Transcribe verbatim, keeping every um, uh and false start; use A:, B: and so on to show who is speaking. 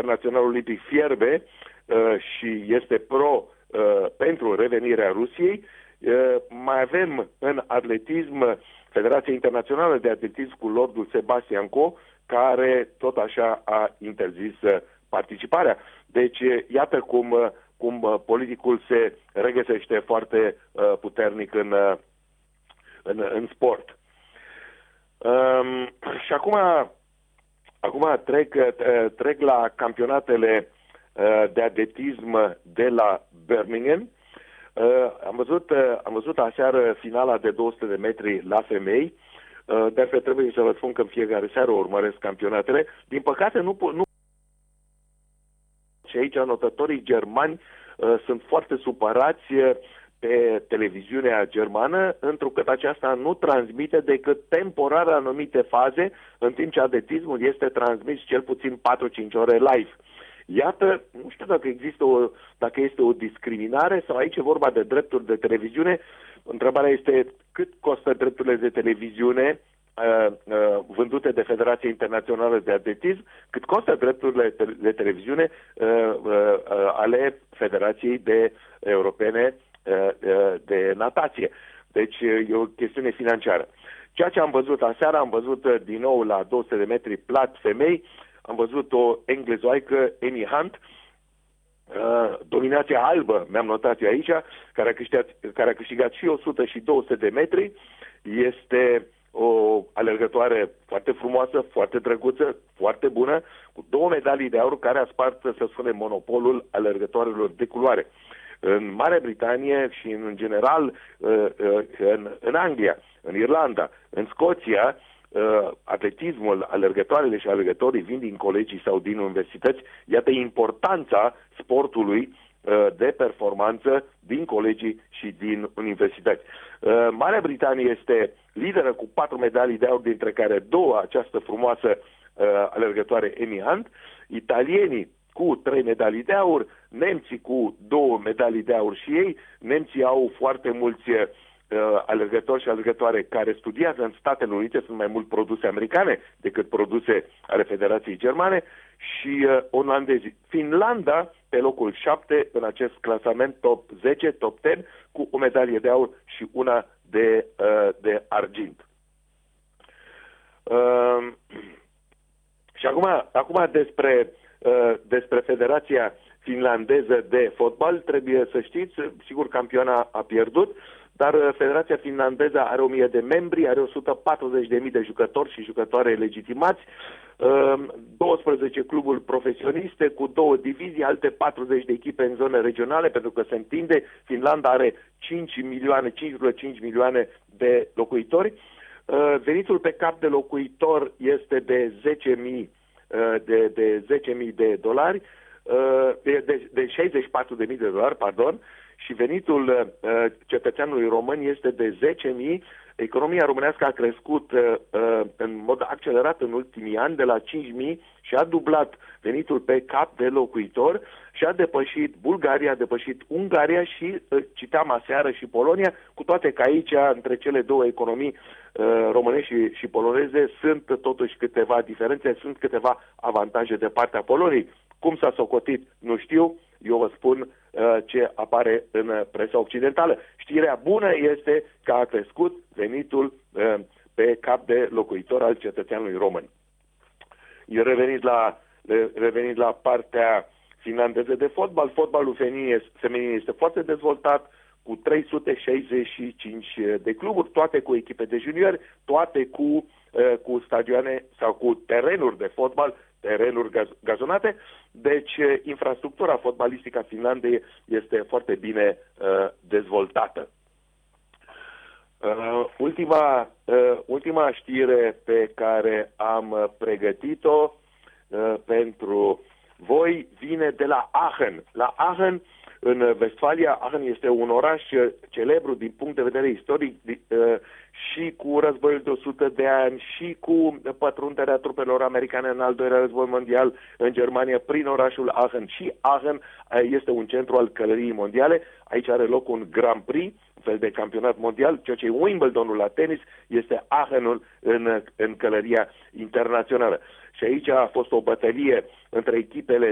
A: Internațional Olimpic fierbe și este pro pentru revenirea Rusiei. Mai avem în atletism Federația Internațională de Atletism cu Lordul Sebastian Coe, care tot așa a interzis participarea. Deci, iată cum, cum politicul se regăsește foarte puternic în, în, în sport. Um, și acum, acum trec, trec la campionatele de atletism de la Birmingham. Uh, am văzut, uh, am văzut aseară finala de două sute de metri la femei, uh, de altfel trebuie să vă spun că în fiecare seară urmăresc campionatele. Din păcate nu pot... Nu... Și aici anotatorii germani uh, sunt foarte supărați uh, pe televiziunea germană, întrucât aceasta nu transmite decât temporar anumite faze, în timp ce atletismul este transmis cel puțin patru-cinci ore live. Iată, nu știu dacă există o, dacă este o discriminare sau aici e vorba de drepturi de televiziune. Întrebarea este cât costă drepturile de televiziune uh, uh, vândute de Federația Internațională de Atletism, cât costă drepturile de televiziune uh, uh, uh, ale Federației de Europene uh, uh, de Natație. Deci uh, e o chestiune financiară. Ceea ce am văzut aseară, am văzut uh, din nou la două sute de metri plat femei. Am văzut o englezoaică, Amy Hunt, uh, dominația albă, mi-am notat eu aici, care a, câștigat, care a câștigat și o sută și două sute de metri. Este o alergătoare foarte frumoasă, foarte drăguță, foarte bună, cu două medalii de aur, care a spart, să spunem, monopolul alergătoarelor de culoare. În Marea Britanie și în general uh, uh, în, în Anglia, în Irlanda, în Scoția, Uh, atletismul, alergătoarele și alergătorii vin din colegii sau din universități. Iată importanța sportului uh, de performanță din colegii și din universități. Uh, Marea Britanie este lideră cu patru medalii de aur, dintre care două această frumoasă uh, alergătoare Amy Hunt, italienii cu trei medalii de aur, nemții cu două medalii de aur și ei. Nemții au foarte mulți alergători și alergătoare care studiază în Statele Unite, sunt mai mult produse americane decât produse ale Federației Germane, și uh, olandezii. Finlanda pe locul șapte în acest clasament top zece, top zece, cu o medalie de aur și una de, uh, de argint. Uh, și acum, acum despre, uh, despre Federația Finlandeză de Fotbal, trebuie să știți, sigur campioana a pierdut, dar Federația Finlandeză are o mie de membri, are o sută patruzeci de mii de jucători și jucătoare legitimați, douăsprezece cluburi profesioniste cu două divizii, alte patruzeci de echipe în zone regionale, pentru că se întinde. Finlanda are cinci milioane, cinci virgulă cinci milioane de locuitori. Venitul pe cap de locuitor este de zece mii de, de, zece mii de dolari, de, de, de șaizeci și patru de mii de dolari, pardon, și venitul uh, cetățeanului român este de zece mii. Economia românească a crescut uh, uh, în mod accelerat în ultimii ani, de la cinci mii, și a dublat venitul pe cap de locuitor și a depășit Bulgaria, a depășit Ungaria și uh, citeam aseară și Polonia, cu toate că aici, între cele două economii uh, românești și, și poloneze, sunt totuși câteva diferențe, sunt câteva avantaje de partea Poloniei. Cum s-a socotit, nu știu, eu vă spun uh, ce apare în presa occidentală. Știrea bună este că a crescut venitul uh, pe cap de locuitor al cetățeanului român. Eu revenind la, revenind la partea finlandeză de fotbal, fotbalul feminin este foarte dezvoltat, cu trei sute șaizeci și cinci de cluburi, toate cu echipe de juniori, toate cu, uh, cu stadioane sau cu terenuri de fotbal, terenuri gaz gazonate. Deci infrastructura fotbalistică a Finlandei este foarte bine uh, dezvoltată. Uh, ultima, uh, ultima știre pe care am pregătit-o uh, pentru voi vine de la Aachen. La Aachen, în Vestfalia. Aachen este un oraș celebru din punct de vedere istoric și cu războiul de o sută de ani și cu pătrunderea trupelor americane în al doilea război mondial în Germania prin orașul Aachen. Și Aachen este un centru al călăriei mondiale. Aici are loc un Grand Prix, un fel de campionat mondial, ceea ce e Wimbledonul la tenis, este Aachenul în, în călăria internațională. Și aici a fost o bătălie între echipele